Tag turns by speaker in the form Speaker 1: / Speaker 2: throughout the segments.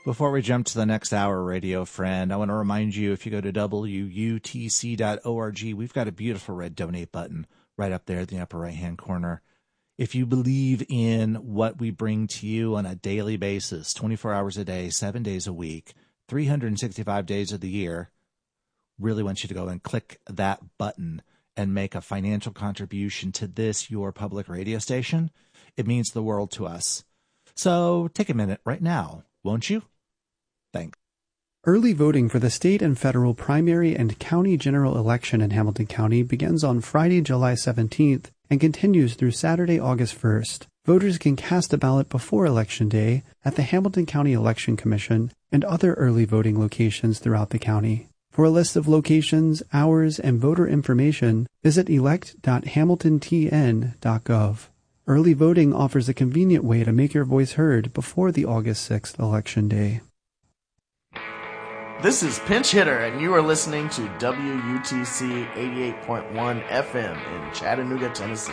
Speaker 1: Before we jump to the next hour, radio friend, I want to remind you, if you go to WUTC.org, we've got a beautiful red donate button right up there in the upper right-hand corner. If you believe in what we bring to you on a daily basis, 24 hours a day, 7 days a week, 365 days of the year, really want you to go and click that button and make a financial contribution to this, your public radio station. It means the world to us. So take a minute right now, won't you? Thanks.
Speaker 2: Early voting for the state and federal primary and county general election in Hamilton County begins on Friday, July 17th and continues through Saturday, August 1st. Voters can cast a ballot before Election Day at the Hamilton County Election Commission and other early voting locations throughout the county. For a list of locations, hours, and voter information, visit elect.hamiltontn.gov. Early voting offers a convenient way to make your voice heard before the August 6th Election Day.
Speaker 3: This is Pinch Hitter, and you are listening to WUTC 88.1 FM in Chattanooga, Tennessee.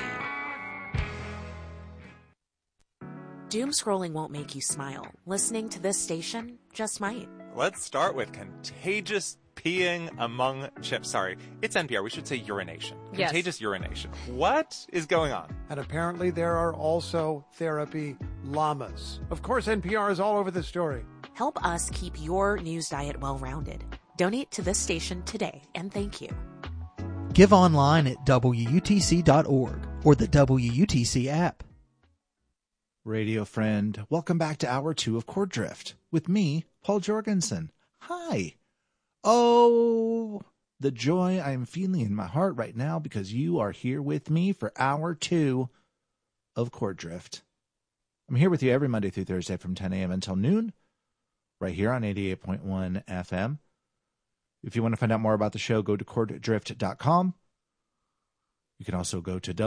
Speaker 4: Doom scrolling won't make you smile. Listening to this station just might.
Speaker 5: Let's start with contagious peeing among chips. Sorry, it's NPR. We should say urination.
Speaker 6: Yes.
Speaker 5: Contagious urination. What is going on?
Speaker 7: And apparently there are also therapy llamas. Of course, NPR is all over the story.
Speaker 4: Help us keep your news diet well-rounded. Donate to this station today, and thank you.
Speaker 8: Give online at WUTC.org or the WUTC app.
Speaker 1: Radio friend, welcome back to Hour 2 of Chord Drift with me, Paul Jorgensen. Hi. Oh, the joy I am feeling in my heart right now because you are here with me for Hour 2 of Chord Drift. I'm here with you every Monday through Thursday from 10 a.m. until noon, right here on 88.1 FM. If you want to find out more about the show, go to chorddrift.com. You can also go to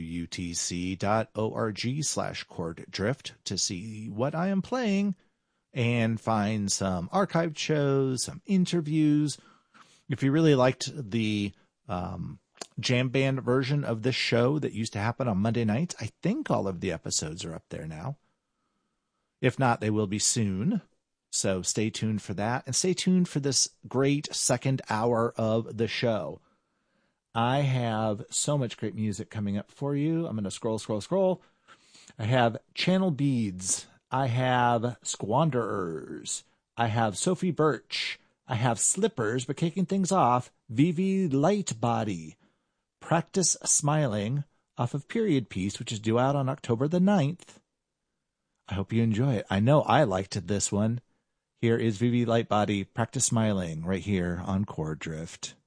Speaker 1: WUTC.org/chorddrift to see what I am playing and find some archived shows, some interviews. If you really liked the jam band version of this show that used to happen on Monday nights, I think all of the episodes are up there now. If not, they will be soon. So stay tuned for that, and stay tuned for this great second hour of the show. I have so much great music coming up for you. I'm going to scroll. I have Channel Beads. I have Squanderers. I have Sophie Birch. I have Slippers, but kicking things off, Vivi Lightbody. Practice Smiling off of Period Piece, which is due out on October the 9th. I hope you enjoy it. I know I liked this one. Here is Vivi Lightbody, Practice Smiling, right here on Chord Drift.